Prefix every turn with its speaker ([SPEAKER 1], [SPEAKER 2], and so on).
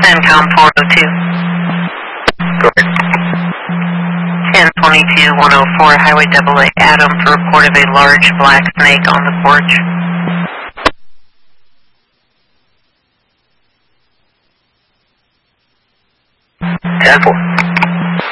[SPEAKER 1] CENTCOM 402.
[SPEAKER 2] Go ahead.
[SPEAKER 1] 1022-104, Highway AA, Adam, for report of a large black snake on the porch.
[SPEAKER 2] 10-4.